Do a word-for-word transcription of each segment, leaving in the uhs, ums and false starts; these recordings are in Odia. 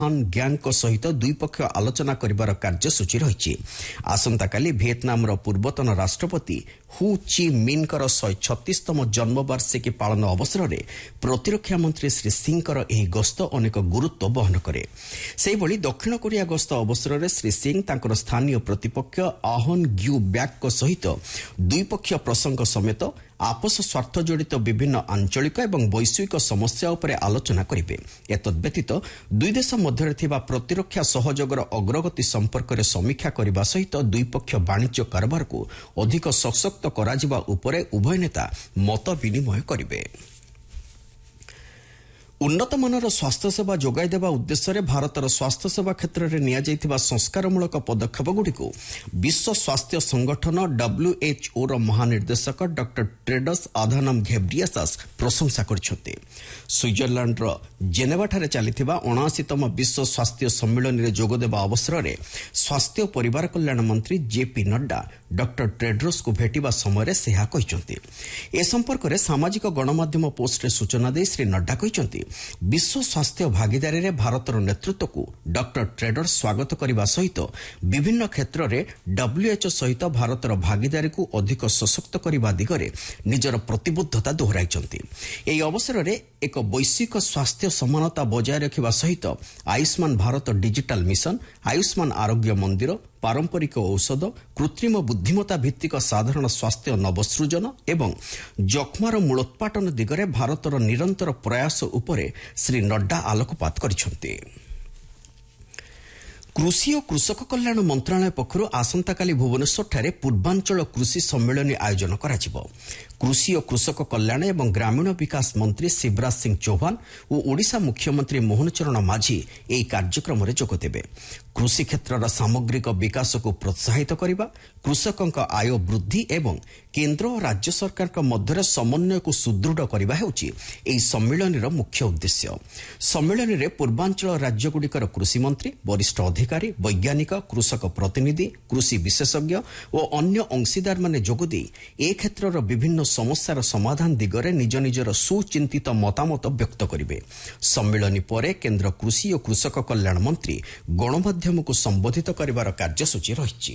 ଗ୍ୟାଙ୍ଗଙ୍କ ସହିତ ଦ୍ୱିପକ୍ଷୀୟ ଆଲୋଚନା କରିବାର କାର୍ଯ୍ୟସୂଚୀ ରହିଛି। ଆସନ୍ତାକାଲି ଭିଏତନାମର ପୂର୍ବତନ ରାଷ୍ଟ୍ରପତି ହୁ ଚି ମିନ୍ଙ୍କର ଶହେ ଛତିଶତମ ଜନ୍ମବାର୍ଷିକୀ ପାଳନ ଅବସରରେ ପ୍ରତିରକ୍ଷା ମନ୍ତ୍ରୀ ଶ୍ରୀ ସିଂଙ୍କର ଏହି ଗସ୍ତ ଅନେକ ଗୁରୁତ୍ୱ ବହନ କରେ। ସେହିଭଳି ଦକ୍ଷିଣ କୋରିଆ ଗସ୍ତ ଅବସରରେ ଶ୍ରୀ ସିଂ ତାଙ୍କର ସ୍ଥାନୀୟ ପ୍ରତିପକ୍ଷ ଆହନ୍ ଗ୍ୟୁ ବ୍ୟାକ୍ଙ୍କ ସହିତ ଦ୍ୱିପକ୍ଷୀୟ ପ୍ରସଙ୍ଗ ସମେତ ଆପୋଷ ସ୍ୱାର୍ଥ ଜଡ଼ିତ ବିଭିନ୍ନ ଆଞ୍ଚଳିକ ଏବଂ ବୈଶ୍ୱିକ ସମସ୍ୟା ଉପରେ ଆଲୋଚନା କରିବେ। ଏତଦ୍ବ୍ୟତୀତ ଦୁଇ ଦେଶ ମଧ୍ୟରେ ଥିବା ପ୍ରତିରକ୍ଷା ସହଯୋଗର ଅଗ୍ରଗତି ସମ୍ପର୍କରେ ସମୀକ୍ଷା କରିବା ସହିତ ଦ୍ୱିପକ୍ଷୀୟ ବାଣିଜ୍ୟ କାରବାରକୁ ଅଧିକ ସଶକ୍ତ କରାଯିବା ଉପରେ ଉଭୟ ନେତା ମତ ବିନିମୟ କରିବେ। ଉନ୍ନତମାନର ସ୍ୱାସ୍ଥ୍ୟସେବା ଯୋଗାଇ ଦେବା ଉଦ୍ଦେଶ୍ୟରେ ଭାରତର ସ୍ୱାସ୍ଥ୍ୟସେବା କ୍ଷେତ୍ରରେ ନିଆଯାଇଥିବା ସଂସ୍କାରମୂଳକ ପଦକ୍ଷେପଗୁଡ଼ିକୁ ବିଶ୍ୱ ସ୍ୱାସ୍ଥ୍ୟ ସଂଗଠନ ଡବ୍ଲ୍ୟୁଏଚ୍ଓର ମହାନିର୍ଦ୍ଦେଶକ ଡକ୍ଟର ଟେଡ୍ରସ୍ ଆଧାନମ ଘେବ୍ରିୟେସସ୍ ପ୍ରଶଂସା କରିଛନ୍ତି। ସୁଇଜରଲ୍ୟାଣ୍ଡର ଜେନେଭାଠାରେ ଚାଲିଥିବା ଅଣାଅଶୀତମ ବିଶ୍ୱ ସ୍ୱାସ୍ଥ୍ୟ ସମ୍ମିଳନୀରେ ଯୋଗଦେବା ଅବସରରେ ସ୍ୱାସ୍ଥ୍ୟ ଓ ପରିବାର କଲ୍ୟାଣ ମନ୍ତ୍ରୀ ଜେପି ନଡ୍ଡା ଡକ୍ଟର ଟେଡ୍ରସ୍ଙ୍କୁ ଭେଟିବା ସମୟରେ ସେ ଏହା କହିଛନ୍ତି। ଏ ସମ୍ପର୍କରେ ସାମାଜିକ ଗଣମାଧ୍ୟମ ପୋଷ୍ଟରେ ସୂଚନା ଦେଇ ଶ୍ରୀ ନଡ୍ଡା କହିଛନ୍ତି, ବିଶ୍ୱ ସ୍ୱାସ୍ଥ୍ୟ ଭାଗିଦାରୀରେ ଭାରତର ନେତୃତ୍ୱକୁ ଡକ୍ଟର ଟେଡ୍ରସ୍ ସ୍ୱାଗତ କରିବା ସହିତ ବିଭିନ୍ନ କ୍ଷେତ୍ରରେ ଡବ୍ଲ୍ୟୁଏଚ୍ଓ ସହିତ ଭାରତର ଭାଗିଦାରୀକୁ ଅଧିକ ସଶକ୍ତ କରିବା ଦିଗରେ ନିଜର ପ୍ରତିବଦ୍ଧତା ଦୋହରାଇଛନ୍ତି। ଏହି ଅବସରରେ ଏକ ବୈଶ୍ୱିକ ସ୍ୱାସ୍ଥ୍ୟ ସମାନତା ବଜାୟ ରଖିବା ସହିତ ଆୟୁଷ୍ମାନ ଭାରତ ଡିଜିଟାଲ ମିଶନ, ଆୟୁଷ୍ମାନ ଆରୋଗ୍ୟ ମନ୍ଦିର, ପାରମ୍ପରିକ ଔଷଧ, କୃତ୍ରିମ ବୁଦ୍ଧିମତା ଭିତ୍ତିକ ସାଧାରଣ ସ୍ୱାସ୍ଥ୍ୟ ନବସୃଜନ ଏବଂ ଯକ୍ଷ୍ମାର ମୂଳୋତ୍ପାଟନ ଦିଗରେ ଭାରତର ନିରନ୍ତର ପ୍ରୟାସ ଉପରେ ଶ୍ରୀ ନଡ୍ଡା ଆଲୋକପାତ କରିଛନ୍ତି। କୃଷି ଓ କୃଷକ କଲ୍ୟାଣ ମନ୍ତ୍ରଣାଳୟ ପକ୍ଷରୁ ଆସନ୍ତାକାଲି ଭୁବନେଶ୍ୱରଠାରେ ପୂର୍ବାଞ୍ଚଳ କୃଷି ସମ୍ମିଳନୀ ଆୟୋଜନ କରାଯିବ। କୃଷି ଓ କୃଷକ କଲ୍ୟାଣ ଏବଂ ଗ୍ରାମୀଣ ବିକାଶ ମନ୍ତ୍ରୀ ଶିବରାଜ ସିଂ ଚୌହାନ ଓ ଓଡ଼ିଶା ମୁଖ୍ୟମନ୍ତ୍ରୀ ମୋହନ ଚରଣ ମାଝୀ ଏହି କାର୍ଯ୍ୟକ୍ରମରେ ଯୋଗଦେବେ। କୃଷି କ୍ଷେତ୍ରର ସାମଗ୍ରିକ ବିକାଶକୁ ପ୍ରୋତ୍ସାହିତ କରିବା, କୃଷକଙ୍କ ଆୟ ବୃଦ୍ଧି ଏବଂ କେନ୍ଦ୍ର ଓ ରାଜ୍ୟ ସରକାରଙ୍କ ମଧ୍ୟରେ ସମନ୍ୱୟକୁ ସୁଦୃଢ଼ କରିବା ହେଉଛି ଏହି ସମ୍ମିଳନୀର ମୁଖ୍ୟ ଉଦ୍ଦେଶ୍ୟ। ସମ୍ମିଳନୀରେ ପୂର୍ବାଞ୍ଚଳ ରାଜ୍ୟଗୁଡ଼ିକର କୃଷିମନ୍ତ୍ରୀ, ବରିଷ୍ଠ ଅଧିକାରୀ, ବୈଜ୍ଞାନିକ, କୃଷକ ପ୍ରତିନିଧି, କୃଷି ବିଶେଷଜ୍ଞ ଓ ଅନ୍ୟ ଅଂଶୀଦାରମାନେ ଯୋଗଦେଇ ଏ କ୍ଷେତ୍ରର ବିଭିନ୍ନ ସମସ୍ୟାର ସମାଧାନ ଦିଗରେ ନିଜ ନିଜର ସୁଚିନ୍ତିତ ମତାମତ ବ୍ୟକ୍ତ କରିବେ। ସମ୍ମିଳନୀ ପରେ କେନ୍ଦ୍ର କୃଷି ଓ କୃଷକ କଲ୍ୟାଣ ମନ୍ତ୍ରୀ ଗଣମାଧ୍ୟମକୁ ସମ୍ବୋଧିତ କରିବାର କାର୍ଯ୍ୟସୂଚୀ ରହିଛି।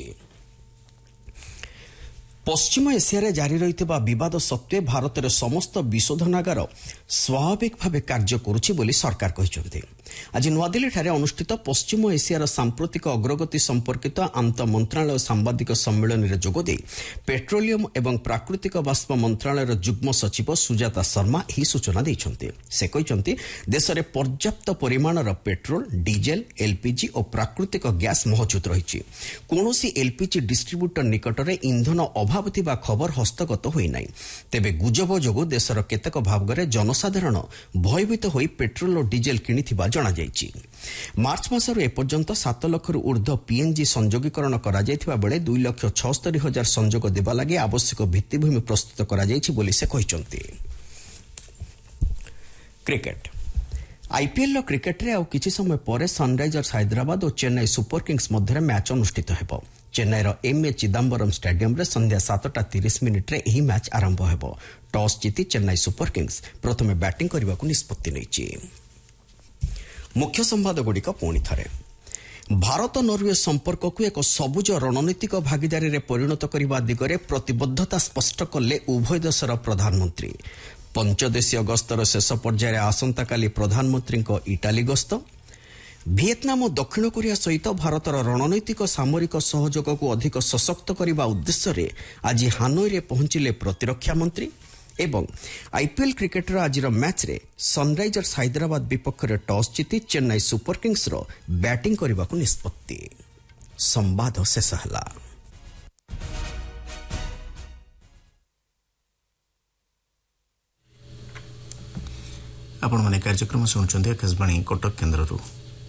ପଶ୍ଚିମ ଏସିଆରେ ଜାରି ରହିଥିବା ବିବାଦ ସତ୍ତ୍ୱେ ଭାରତରେ ସମସ୍ତ ବିଶୋଧନାଗାର ସ୍ୱାଭାବିକ ଭାବେ କାର୍ଯ୍ୟ କରୁଛି ବୋଲି ସରକାର କହିଛନ୍ତି। ଆଜି ନୂଆଦିଲ୍ଲୀଠାରେ ଅନୁଷ୍ଠିତ ପଶ୍ଚିମ ଏସିଆର ସାମ୍ପ୍ରତିକ ଅଗ୍ରଗତି ସମ୍ପର୍କିତ ଆନ୍ତଃ ମନ୍ତ୍ରଣାଳୟ ସାମ୍ବାଦିକ ସମ୍ମିଳନୀରେ ଯୋଗଦେଇ ପେଟ୍ରୋଲିୟମ ଏବଂ ପ୍ରାକୃତିକ ବାଷ୍ପ ମନ୍ତ୍ରଣାଳୟର ଯୁଗ୍ମ ସଚିବ ସୁଜାତା ଶର୍ମା ଏହି ସୂଚନା ଦେଇଛନ୍ତି। ସେ କହିଛନ୍ତି, ଦେଶରେ ପର୍ଯ୍ୟାପ୍ତ ପରିମାଣର ପେଟ୍ରୋଲ, ଡିଜେଲ, ଏଲ୍ପିଜି ଓ ପ୍ରାକୃତିକ ଗ୍ୟାସ୍ ମହଜୁଦ ରହିଛି। କୌଣସି ଏଲ୍ପିଜି ଡିଷ୍ଟ୍ରିବ୍ୟୁଟର ନିକଟରେ ଇନ୍ଧନ ଅଭାବ ଥିବା ଖବର ହସ୍ତଗତ ହୋଇନାହିଁ। ତେବେ ଗୁଜବ ଯୋଗୁଁ ଦେଶର କେତେକ ଭାଗରେ ଜନସାଧାରଣ ଭୟଭୀତ ହୋଇ ପେଟ୍ରୋଲ ଓ ଡିଜେଲ କିଣିଥିବା ଜଣାଯାଇଛି। ମାର୍ଚ୍ଚ ମାସରୁ ଏପର୍ଯ୍ୟନ୍ତ ସାତ ଲକ୍ଷରୁ ଉର୍ଦ୍ଧ୍ୱ ପିଏନ୍ଜି ସଂଯୋଗୀକରଣ କରାଯାଇଥିବା ବେଳେ ଦୁଇ ଲକ୍ଷ ଛଅସ୍ତରୀ ହଜାର ସଂଯୋଗ ଦେବା ଲାଗି ଆବଶ୍ୟକ ଭିତ୍ତିଭୂମି ପ୍ରସ୍ତୁତ କରାଯାଇଛି ବୋଲି ସେ କହିଛନ୍ତି। କ୍ରିକେଟ ଆଇପିଏଲ୍ର କ୍ରିକେଟରେ ଆଉ କିଛି ସମୟ ପରେ ସନ୍ରାଇଜର୍ସ ହାଇଦ୍ରାବାଦ ଓ ଚେନ୍ନାଇ ସୁପର କିଙ୍ଗସ୍ ମଧ୍ୟରେ ମ୍ୟାଚ୍ ଅନୁଷ୍ଠିତ ହେବ। ଚେନ୍ନାଇର ଏମ୍ଏ ଚିଦାମ୍ବରମ୍ ଷ୍ଟାଡିୟମ୍ରେ ସନ୍ଧ୍ୟା ସାତଟା ତିରିଶ ମିନିଟ୍ରେ ଏହି ମ୍ୟାଚ୍ ଆରମ୍ଭ ହେବ। ଟସ୍ ଜିତି ଚେନ୍ନାଇ ସୁପର କିଙ୍ଗସ୍ ପ୍ରଥମେ ବ୍ୟାଟିଂ କରିବାକୁ ନିଷ୍ପତ୍ତି ନେଇଛି। ମୁଖ୍ୟ ସମ୍ବାଦଗୁଡ଼ିକ ପୁଣି ଥରେ। ଭାରତ ନରୱେ ସମ୍ପର୍କକୁ ଏକ ସବୁଜ ରଣନୀତିକ ଭାଗିଦାରୀରେ ପରିଣତ କରିବା ଦିଗରେ ପ୍ରତିବଦ୍ଧତା ସ୍ପଷ୍ଟ କଲେ ଉଭୟ ଦେଶର ପ୍ରଧାନମନ୍ତ୍ରୀ। ପଞ୍ଚଦେଶୀୟ ଗସ୍ତର ଶେଷ ପର୍ଯ୍ୟାୟରେ ଆସନ୍ତାକାଲି ପ୍ରଧାନମନ୍ତ୍ରୀଙ୍କ ଇଟାଲୀ ଗସ୍ତ। ଭିଏତନାମ ଓ ଦକ୍ଷିଣ କୋରିଆ ସହିତ ଭାରତର ରଣନୈତିକ ସାମରିକ ସହଯୋଗକୁ ଅଧିକ ସଶକ୍ତ କରିବା ଉଦ୍ଦେଶ୍ୟରେ ଆଜି ହାନୋଇରେ ପହଞ୍ଚିଲେ ପ୍ରତିରକ୍ଷା ମନ୍ତ୍ରୀ। ଏବଂ ଆଇପିଏଲ୍ କ୍ରିକେଟର ଆଜିର ମ୍ୟାଚ୍ରେ ସନ୍ରାଇଜର୍ସ ହାଇଦ୍ରାବାଦ ବିପକ୍ଷରେ ଟସ୍ ଜିତି ଚେନ୍ନାଇ ସୁପର କିଙ୍ଗସ୍ର ବ୍ୟାଟିଂ କରିବାକୁ ନିଷ୍ପତ୍ତି। ସମ୍ବାଦ ଶେଷ ହେଲା। ଆପଣମାନେ କାର୍ଯ୍ୟକ୍ରମ ଶୁଣୁଛନ୍ତି ଆକାଶବାଣୀ କଟକ କେନ୍ଦ୍ରରୁ।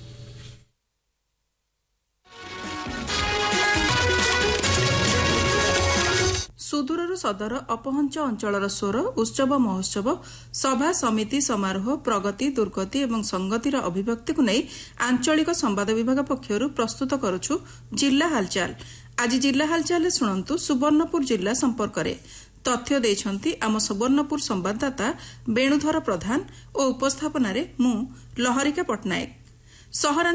ସୁଦୂରରୁ ସଦର ଅପହଞ୍ଚ ଅଞ୍ଚଳର ସ୍ୱର, ଉତ୍ସବ ମହୋତ୍ସବ, ସଭା ସମିତି ସମାରୋହ, ପ୍ରଗତି, ଦୁର୍ଗତି ଏବଂ ସଂଗତିର ଅଭିବ୍ୟକ୍ତିକୁ ନେଇ ଆଞ୍ଚଳିକ ସମ୍ବାଦ ବିଭାଗ ପକ୍ଷରୁ ପ୍ରସ୍ତୁତ କରୁଛୁ ଜିଲ୍ଲା ହାଲଚାଲ। ଆଜି ଜିଲ୍ଲା ହାଲଚାଲରେ ଶୁଣନ୍ତୁ ସୁବର୍ଣ୍ଣପୁର ଜିଲ୍ଲା ସମ୍ପର୍କରେ। ତଥ୍ୟ ଦେଇଛନ୍ତି ଆମ ସୁବର୍ଣ୍ଣପୁର ସମ୍ବାଦଦାତା ବେଣୁଧର ପ୍ରଧାନ ଓ ଉପସ୍ଥାପନାରେ ମୁଁ ଲହରିକା ପଟ୍ଟନାୟକ। ସହରା